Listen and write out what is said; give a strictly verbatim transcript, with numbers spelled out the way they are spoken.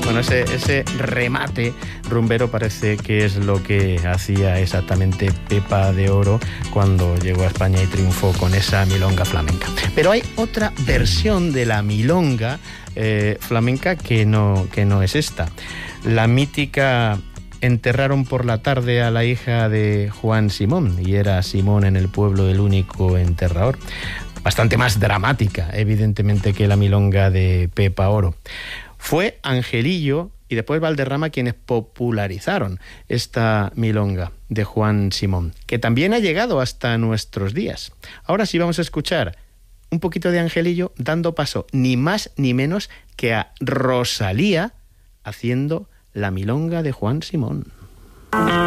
Bueno, ese, ese remate rumbero parece que es lo que hacía exactamente Pepa de Oro cuando llegó a España y triunfó con esa milonga flamenca. Pero hay otra versión de la milonga eh, flamenca que no, que no es esta. La mítica Enterraron por la tarde a la hija de Juan Simón, y era Simón en el pueblo el único enterrador. Bastante más dramática, evidentemente, que la milonga de Pepa Oro. Fue Angelillo y después Valderrama quienes popularizaron esta milonga de Juan Simón, que también ha llegado hasta nuestros días. Ahora sí vamos a escuchar un poquito de Angelillo dando paso ni más ni menos que a Rosalía haciendo la milonga de Juan Simón.